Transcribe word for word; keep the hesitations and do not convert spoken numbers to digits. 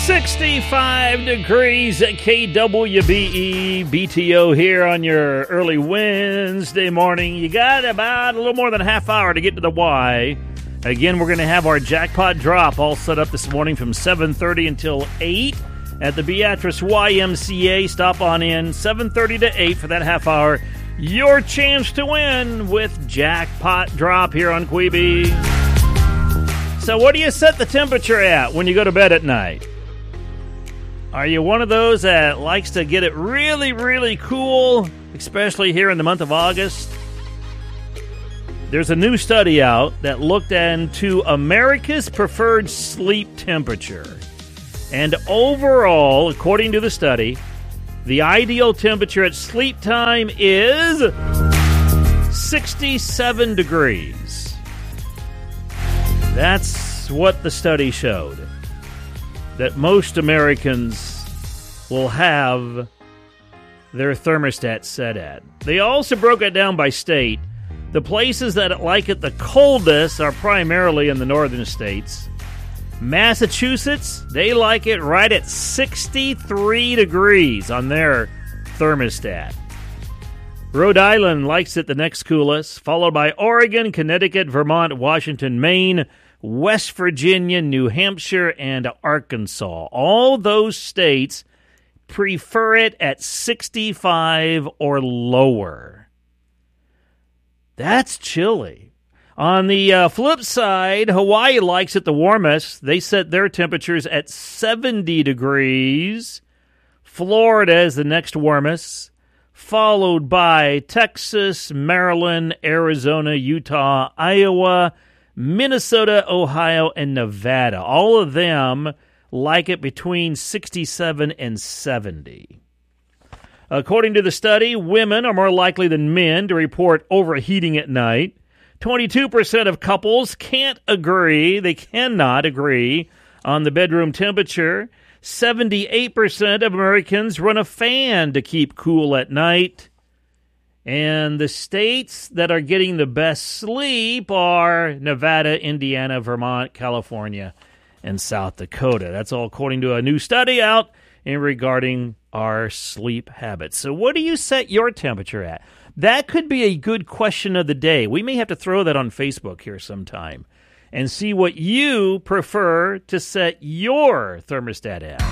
sixty-five degrees at K W B E, B T O here on your early Wednesday morning. You got about a little more than a half hour to get to the Y. Again, we're going to have our jackpot drop all set up this morning from seven thirty until eight at the Beatrice Y M C A. Stop on in, seven thirty to eight for that half hour. Your chance to win with jackpot drop here on Queeby. So what do you set the temperature at when you go to bed at night? Are you one of those that likes to get it really, really cool, especially here in the month of August? There's a new study out that looked into America's preferred sleep temperature. And overall, according to the study, the ideal temperature at sleep time is sixty-seven degrees. That's what the study showed. That most Americans will have their thermostat set at. They also broke it down by state. The places that like it the coldest are primarily in the northern states. Massachusetts, they like it right at sixty-three degrees on their thermostat. Rhode Island likes it the next coolest, followed by Oregon, Connecticut, Vermont, Washington, Maine, West Virginia, New Hampshire, and Arkansas. All those states prefer it at sixty-five or lower. That's chilly. On the uh, flip side, Hawaii likes it the warmest. They set their temperatures at seventy degrees. Florida is the next warmest, followed by Texas, Maryland, Arizona, Utah, Iowa, Minnesota, Ohio, and Nevada. All of them like it between sixty-seven and seventy. According to the study, women are more likely than men to report overheating at night. twenty-two percent of couples can't agree, they cannot agree on the bedroom temperature. seventy-eight percent of Americans run a fan to keep cool at night. And the states that are getting the best sleep are Nevada, Indiana, Vermont, California, and South Dakota. That's all according to a new study out in regarding our sleep habits. So what do you set your temperature at? That could be a good question of the day. We may have to throw that on Facebook here sometime and see what you prefer to set your thermostat at.